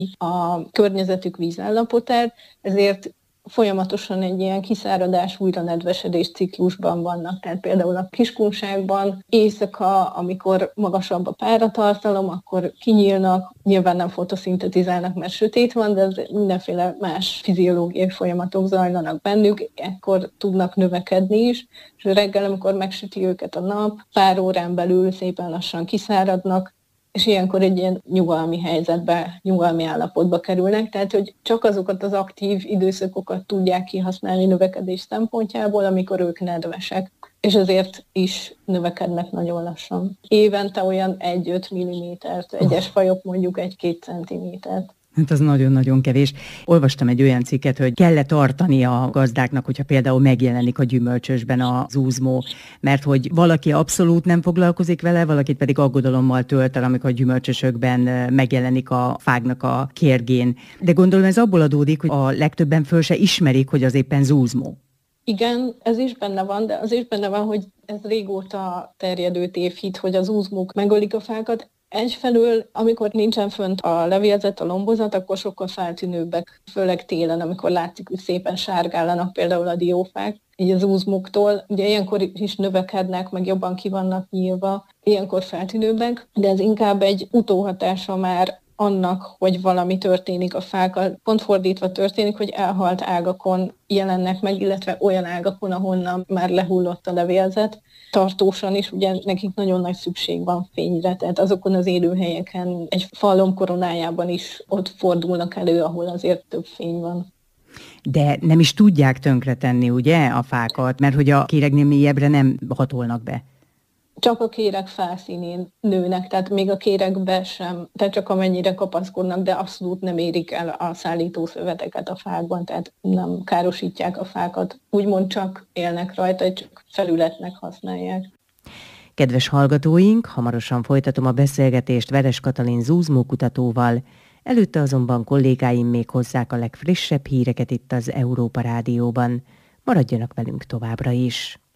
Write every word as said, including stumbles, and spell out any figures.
a környezetük vízállapotát, ezért folyamatosan egy ilyen kiszáradás, újra nedvesedés ciklusban vannak. Tehát például a kiskunságban éjszaka, amikor magasabb a páratartalom, akkor kinyílnak, nyilván nem fotoszintetizálnak, mert sötét van, de mindenféle más fiziológiai folyamatok zajlanak bennük, ekkor tudnak növekedni is, és reggel, amikor megsüti őket a nap, pár órán belül szépen lassan kiszáradnak, és ilyenkor egy ilyen nyugalmi helyzetbe, nyugalmi állapotba kerülnek, tehát hogy csak azokat az aktív időszakokat tudják kihasználni növekedés szempontjából, amikor ők nedvesek, és ezért is növekednek nagyon lassan. Évente olyan egy-öt millimétert, egyes fajok mondjuk egy-két centimétert. Hát az nagyon-nagyon kevés. Olvastam egy olyan cikket, hogy kell-e tartani a gazdáknak, hogyha például megjelenik a gyümölcsösben a zúzmó, mert hogy valaki abszolút nem foglalkozik vele, valakit pedig aggodalommal tölt el, amikor a gyümölcsösökben megjelenik a fágnak a kérgén. De gondolom ez abból adódik, hogy a legtöbben föl se ismerik, hogy az éppen zúzmó. Igen, ez is benne van, de az is benne van, hogy ez régóta terjedő tévhit, hogy az zúzmók megölik a fákat. Egyfelől, amikor nincsen fönt a levélzet, a lombozat, akkor sokkal feltűnőbbek, főleg télen, amikor látszik, hogy szépen sárgállanak például a diófák, így az zúzmoktól. Ugye ilyenkor is növekednek, meg jobban ki vannak nyílva, ilyenkor feltűnőbbek, de ez inkább egy utóhatása már annak, hogy valami történik a fákkal. Pont fordítva történik, hogy elhalt ágakon jelennek meg, illetve olyan ágakon, ahonnan már lehullott a levélzet. Tartósan is, ugye nekik nagyon nagy szükség van fényre, tehát azokon az élőhelyeken, egy falom koronájában is ott fordulnak elő, ahol azért több fény van. De nem is tudják tönkretenni, ugye, a fákat, mert hogy a kéregnél mélyebbre nem hatolnak be. Csak a kéreg felszínén nőnek, tehát még a kéregbe sem, tehát csak amennyire kapaszkodnak, de abszolút nem érik el a szállítószöveteket a fákban, tehát nem károsítják a fákat, úgymond csak élnek rajta, csak felületnek használják. Kedves hallgatóink, hamarosan folytatom a beszélgetést Veres Katalin zúzmókutatóval, előtte azonban kollégáim még hozzák a legfrissebb híreket itt az Európa Rádióban. Maradjanak velünk továbbra is!